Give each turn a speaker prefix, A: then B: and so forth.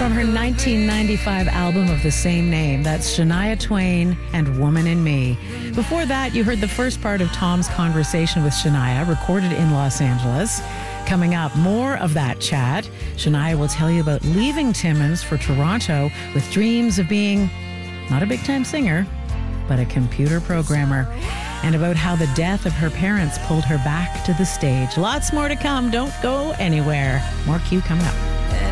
A: from her 1995 album of the same name. That's Shania Twain and Woman in Me. Before that, you heard the first part of Tom's conversation with Shania, recorded in Los Angeles. Coming up, more of that chat. Shania will tell you about leaving Timmins for Toronto with dreams of being not a big-time singer, but a computer programmer, and about how the death of her parents pulled her back to the stage. Lots more to come. Don't go anywhere. More Q coming up.